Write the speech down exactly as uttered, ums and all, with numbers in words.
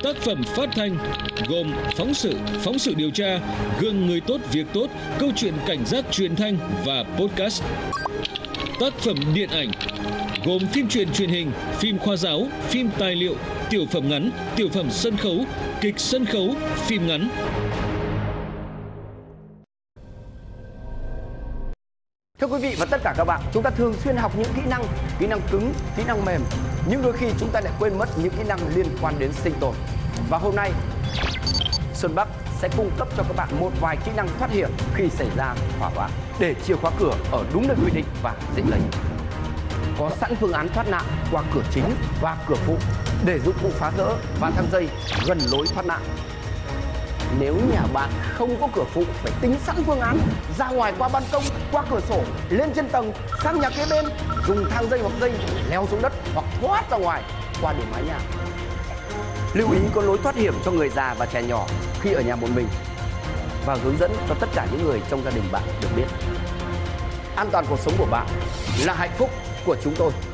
tác phẩm phát thanh gồm phóng sự, phóng sự điều tra, gương người tốt việc tốt, câu chuyện cảnh giác truyền thanh và podcast. Tác phẩm điện ảnh gồm phim truyện truyền hình, phim khoa giáo, phim tài liệu, tiểu phẩm ngắn, tiểu phẩm sân khấu, kịch sân khấu, phim ngắn. Thưa quý vị và tất cả các bạn, chúng ta thường xuyên học những kỹ năng, kỹ năng cứng, kỹ năng mềm, nhưng đôi khi chúng ta lại quên mất những kỹ năng liên quan đến sinh tồn. Và hôm nay, Xuân Bắc sẽ cung cấp cho các bạn một vài kỹ năng thoát hiểm khi xảy ra hỏa hoạn, để chìa khóa cửa ở đúng nơi quy định và dễ lấy. Có sẵn phương án thoát nạn qua cửa chính và cửa phụ để dụng cụ phá rỡ và thang dây gần lối thoát nạn. Nếu nhà bạn không có cửa phụ, phải tính sẵn phương án ra ngoài qua ban công, qua cửa sổ, lên trên tầng, sang nhà kế bên, dùng thang dây hoặc dây leo xuống đất hoặc thoát ra ngoài qua đường mái nhà. Lưu ý có lối thoát hiểm cho người già và trẻ nhỏ khi ở nhà một mình, và hướng dẫn cho tất cả những người trong gia đình bạn được biết. An toàn cuộc sống của bạn là hạnh phúc của chúng tôi.